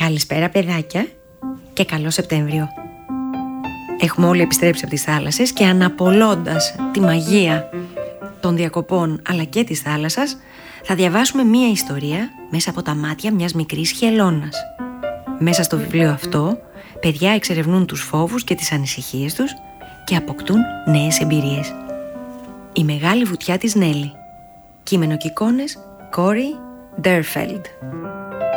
Καλησπέρα παιδάκια και καλό Σεπτέμβριο. Έχουμε όλοι επιστρέψει από τις θάλασσες και αναπολώντας τη μαγεία των διακοπών αλλά και της θάλασσας, θα διαβάσουμε μία ιστορία μέσα από τα μάτια μιας μικρής χελώνας. Μέσα στο βιβλίο αυτό, παιδιά εξερευνούν τους φόβους και τις ανησυχίες τους και αποκτούν νέες εμπειρίες. Η μεγάλη βουτιά της Νέλη. Κείμενο και εικόνες Κόρι Ντέρφελντ.